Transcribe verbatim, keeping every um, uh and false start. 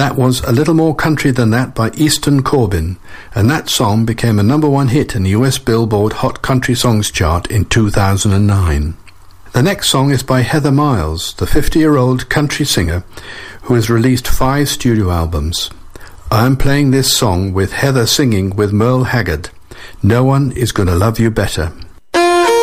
That was A Little More Country Than That by Easton Corbin, and that song became a number one hit in the U S Billboard Hot Country Songs chart in two thousand nine. The next song is by Heather Miles, the fifty-year-old country singer who has released five studio albums. I'm playing this song with Heather singing with Merle Haggard. No One Is Gonna Love You Better.